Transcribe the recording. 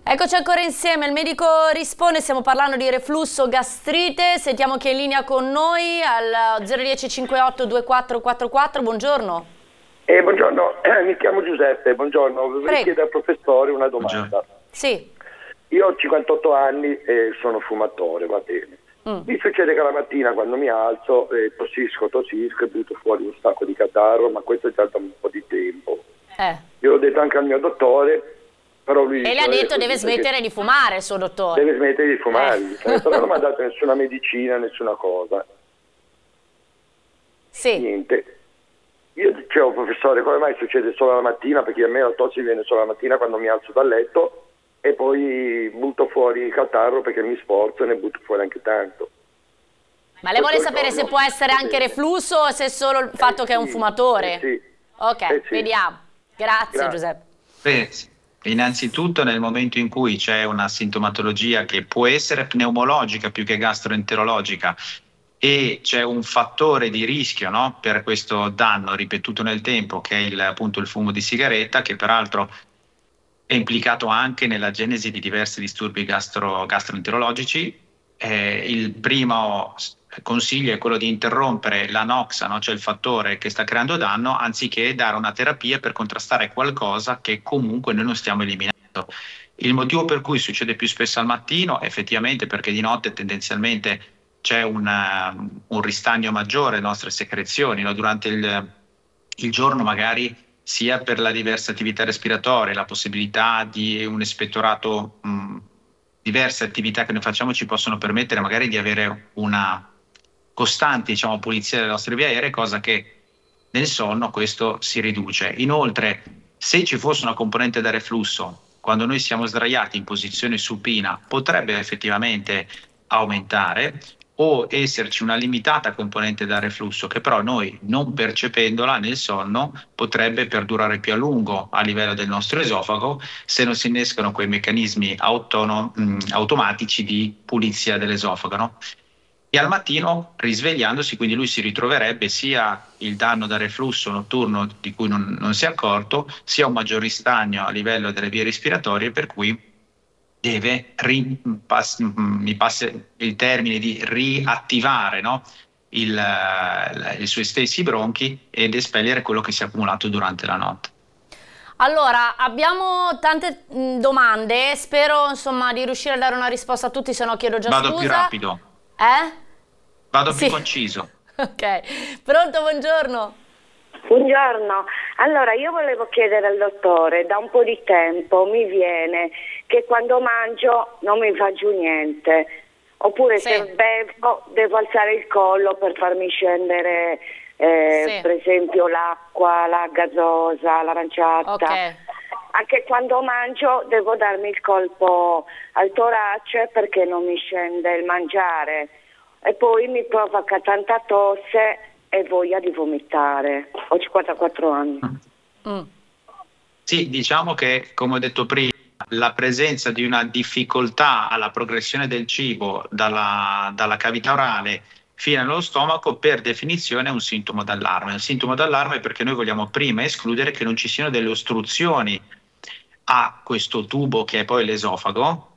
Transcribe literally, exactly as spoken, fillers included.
Eccoci ancora insieme, il medico risponde, stiamo parlando di reflusso gastrite, sentiamo chi è in linea con noi al zero uno zero cinque otto due quattro quattro quattro, buongiorno. Eh, buongiorno, eh, mi chiamo Giuseppe, buongiorno, vorrei chiedere al professore una domanda. Buongiorno. Sì. Io ho cinquantotto anni e sono fumatore, va bene. Mm. Mi succede che la mattina quando mi alzo eh, tossisco, tossisco e butto fuori un sacco di catarro, ma questo è già da un po' di tempo. Eh. Io l'ho detto anche al mio dottore. Però lui e le ha detto deve smettere di fumare il suo dottore. Deve smettere di fumare, eh. però non mi ha dato nessuna medicina, nessuna cosa. Sì. Niente. Io dicevo, professore, come mai succede solo la mattina? Perché a me la tosse viene solo la mattina quando mi alzo dal letto e poi butto fuori il catarro perché mi sforzo e ne butto fuori anche tanto. Ma lei vuole sapere se può essere anche reflusso o se è solo il fatto eh che è un sì, fumatore? Eh sì. Ok, eh sì. vediamo. Grazie, Grazie. Giuseppe. Beh, innanzitutto nel momento in cui c'è una sintomatologia che può essere pneumologica più che gastroenterologica e c'è un fattore di rischio, no, per questo danno ripetuto nel tempo che è il, appunto il fumo di sigaretta, che peraltro è implicato anche nella genesi di diversi disturbi gastro, gastroenterologici, eh, il primo consiglio è quello di interrompere la noxa, no? Cioè il fattore che sta creando danno, anziché dare una terapia per contrastare qualcosa che comunque noi non stiamo eliminando. Il motivo per cui succede più spesso al mattino, effettivamente, perché di notte tendenzialmente c'è una, un ristagno maggiore delle nostre secrezioni, no? Durante il, il giorno magari sia per la diversa attività respiratoria, la possibilità di un espettorato, mh, diverse attività che noi facciamo ci possono permettere magari di avere una costante, diciamo, pulizia delle nostre vie aeree, cosa che nel sonno questo si riduce. Inoltre, se ci fosse una componente da reflusso, quando noi siamo sdraiati in posizione supina, potrebbe effettivamente aumentare, o esserci una limitata componente da reflusso che però noi, non percependola nel sonno, potrebbe perdurare più a lungo a livello del nostro esofago se non si innescano quei meccanismi autono, mh, automatici di pulizia dell'esofago, no? E al mattino, risvegliandosi, quindi lui si ritroverebbe sia il danno da reflusso notturno di cui non, non si è accorto, sia un maggior ristagno a livello delle vie respiratorie, per cui deve, ri, pass, mi passa il termine di riattivare, no? il, i suoi stessi bronchi ed espellere quello che si è accumulato durante la notte. Allora, abbiamo tante mh, domande, spero insomma di riuscire a dare una risposta a tutti, se no chiedo già Vado scusa. più rapido. Eh? Vado sì. più conciso. Ok, pronto, buongiorno. Buongiorno, allora io volevo chiedere al dottore, da un po' di tempo mi viene che quando mangio non mi fa giù niente, oppure sì. Se bevo devo alzare il collo per farmi scendere eh, sì. Per esempio l'acqua, la gasosa, l'aranciata. Okay. Anche quando mangio devo darmi il colpo al torace perché non mi scende il mangiare e poi mi provoca tanta tosse e voglia di vomitare. Ho cinquantaquattro anni. Mm. Sì, diciamo che, come ho detto prima, la presenza di una difficoltà alla progressione del cibo dalla, dalla cavità orale fino allo stomaco per definizione è un sintomo d'allarme. Un sintomo d'allarme perché noi vogliamo prima escludere che non ci siano delle ostruzioni a questo tubo che è poi l'esofago,